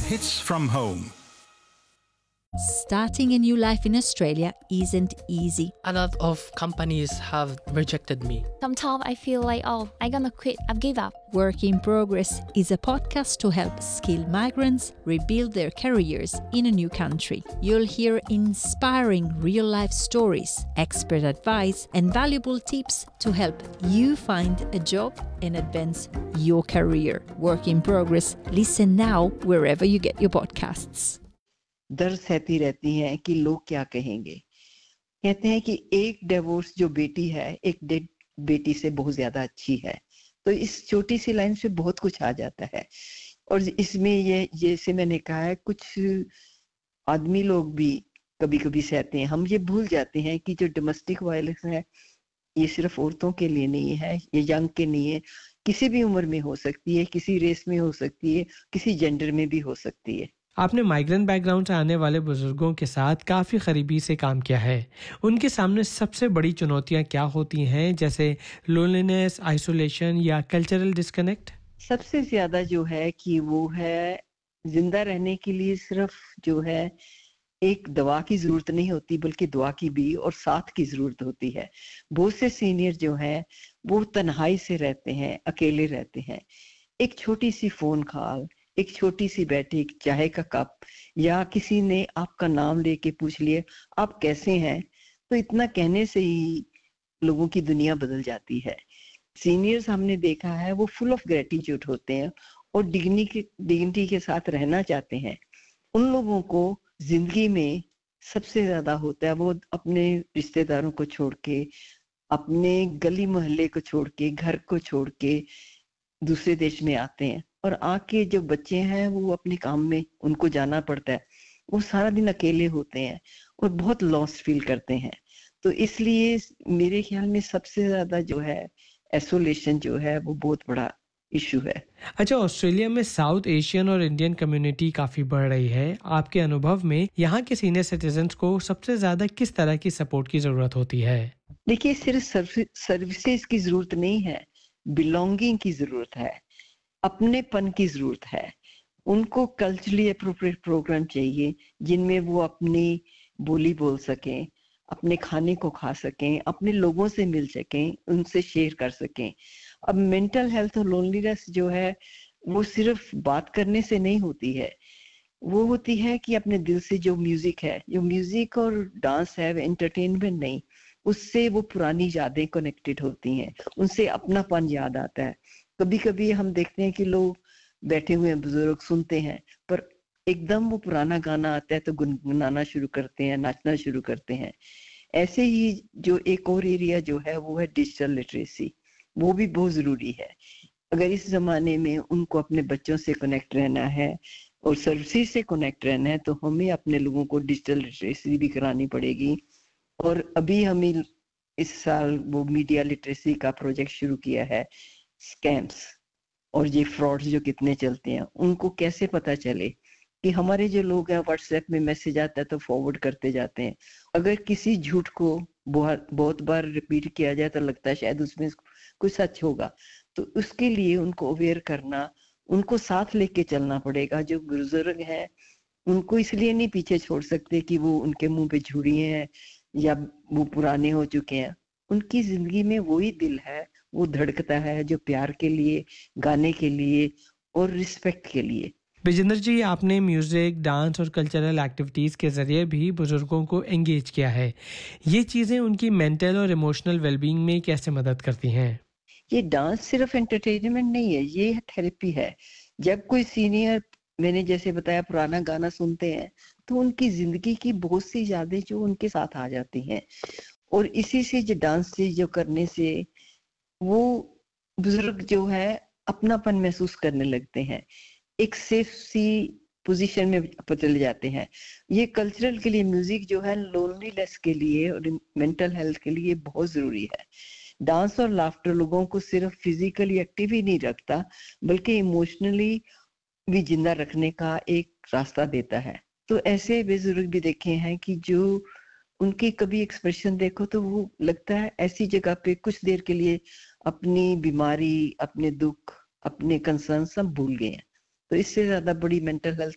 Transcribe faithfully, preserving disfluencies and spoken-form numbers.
Hits from home. Starting a new life in Australia isn't easy. A lot of companies have rejected me. Sometimes I feel like, oh, I'm gonna quit, I've give up. Work in Progress is a podcast to help skilled migrants rebuild their careers in a new country. You'll hear inspiring real-life stories, expert advice, and valuable tips to help you find a job and advance your career. Work in Progress. Listen now wherever you get your podcasts. डर सहती रहती हैं कि लोग क्या कहेंगे। कहते हैं कि एक डिवोर्स जो बेटी है एक डेड बेटी से बहुत ज्यादा अच्छी है। तो इस छोटी सी लाइन से बहुत कुछ आ जाता है। और इसमें ये जैसे मैंने कहा है, कुछ आदमी लोग भी कभी कभी सहते हैं। हम ये भूल जाते हैं कि जो डोमेस्टिक वायलेंस है ये सिर्फ औरतों के लिए नहीं है, ये यंग के नहीं है, किसी भी उम्र में हो सकती है, किसी रेस में हो सकती है, किसी जेंडर में भी हो सकती है। आपने माइग्रेंट बैकग्राउंड से आने वाले बुजुर्गों के साथ काफ़ी करीबी से काम किया है। उनके सामने सबसे बड़ी चुनौतियां क्या होती हैं, जैसे लोनलीनेस, आइसोलेशन या कल्चरल डिस्कनेक्ट? सबसे ज्यादा जो है कि वो है जिंदा रहने के लिए सिर्फ जो है एक दवा की जरूरत नहीं होती, बल्कि दुआ की भी और साथ की जरूरत होती है। बहुत से सीनियर जो है वो तन्हाई से रहते हैं, अकेले रहते हैं। एक छोटी सी फोन कॉल, एक छोटी सी बैठी एक चाय का कप, या किसी ने आपका नाम लेके पूछ लिया आप कैसे हैं, तो इतना कहने से ही लोगों की दुनिया बदल जाती है। सीनियर्स हमने देखा है वो फुल ऑफ ग्रेटिट्यूड होते हैं और डिग्निटी डिग्निटी के साथ रहना चाहते हैं। उन लोगों को जिंदगी में सबसे ज्यादा होता है वो अपने रिश्तेदारों को छोड़ के, अपने गली मोहल्ले को छोड़ के, घर को छोड़ के दूसरे देश में आते हैं। और आके जो बच्चे हैं वो अपने काम में उनको जाना पड़ता है, वो सारा दिन अकेले होते हैं और बहुत लॉस्ट फील करते हैं। तो इसलिए मेरे ख्याल में सबसे ज्यादा जो है आइसोलेशन जो है वो बहुत बड़ा इशू है। अच्छा, ऑस्ट्रेलिया में साउथ एशियन और इंडियन कम्युनिटी काफी बढ़ रही है। आपके अनुभव में यहाँ के सीनियर सिटीजन्स को सबसे ज्यादा किस तरह की सपोर्ट की जरूरत होती है? देखिए, सिर्फ सर्विसेज की जरूरत नहीं है, बिलोंगिंग की जरूरत है, अपनेपन की जरूरत है। उनको कल्चरली अप्रोप्रिएट प्रोग्राम चाहिए जिनमें वो अपनी बोली बोल सकें, अपने खाने को खा सकें, अपने लोगों से मिल सकें, उनसे शेयर कर सकें। अब मेंटल हेल्थ और लोनलीनेस जो है वो सिर्फ बात करने से नहीं होती है, वो होती है कि अपने दिल से जो म्यूजिक है, जो म्यूजिक और डांस है, एंटरटेनमेंट नहीं, उससे वो पुरानी यादें कनेक्टेड होती हैं, उनसे अपनापन याद आता है। कभी कभी हम देखते हैं कि लोग बैठे हुए हैं, बुजुर्ग सुनते हैं, पर एकदम वो पुराना गाना आता है तो गुनगुनाना शुरू करते हैं, नाचना शुरू करते हैं। ऐसे ही जो एक और एरिया जो है वो है डिजिटल लिटरेसी, वो भी बहुत जरूरी है। अगर इस जमाने में उनको अपने बच्चों से कनेक्ट रहना है और सर्विसेज से कनेक्ट रहना है तो हमें अपने लोगों को डिजिटल लिटरेसी भी करानी पड़ेगी। और अभी हमें इस साल वो मीडिया लिटरेसी का प्रोजेक्ट शुरू किया है। स्कैम्स और ये फ्रॉड्स जो कितने चलते हैं, उनको कैसे पता चले कि हमारे जो लोग हैं व्हाट्सएप में मैसेज आता है तो फॉरवर्ड करते जाते हैं। अगर किसी झूठ को बहुत बहुत बार रिपीट किया जाए तो लगता है शायद उसमें कुछ सच होगा, तो उसके लिए उनको अवेयर करना, उनको साथ लेके चलना पड़ेगा। जो बुजुर्ग हैं उनको इसलिए नहीं पीछे छोड़ सकते कि वो उनके मुंह पे झुर्रियां हैं या वो पुराने हो चुके हैं। उनकी जिंदगी में वही दिल है, वो धड़कता है जो प्यार के लिए, गाने के लिए और रिस्पेक्ट के लिए। विजेंद्र जी, आपने म्यूजिक, डांस और कल्चरल एक्टिविटीज के जरिए भी बुजुर्गों को एंगेज किया है। ये चीजें उनकी मेंटल और इमोशनल वेलबींग में कैसे मदद करती हैं? ये डांस सिर्फ एंटरटेनमेंट नहीं है, ये थेरेपी है। जब कोई सीनियर, मैंने जैसे बताया, पुराना गाना सुनते हैं तो उनकी जिंदगी की बहुत सी यादें जो उनके साथ आ जाती हैं, और इसी से जो डांस से जो करने से वो बुजुर्ग जो है अपनापन महसूस करने लगते हैं, एक सेफ सी पोजीशन में चले जाते हैं। ये कल्चरल के लिए म्यूजिक जो है लोनलीनेस के लिए और मेंटल हेल्थ के लिए बहुत जरूरी है। डांस और लाफ्टर लोगों को सिर्फ फिजिकली एक्टिव ही नहीं रखता, बल्कि इमोशनली भी जिंदा रखने का एक रास्ता देता है। तो ऐसे बुजुर्ग भी देखे हैं कि जो उनकी कभी एक्सप्रेशन देखो तो वो लगता है ऐसी जगह पे कुछ देर के लिए अपनी बीमारी, अपने दुख, अपने कंसर्न सब भूल गए हैं। तो इससे ज्यादा बड़ी मेंटल हेल्थ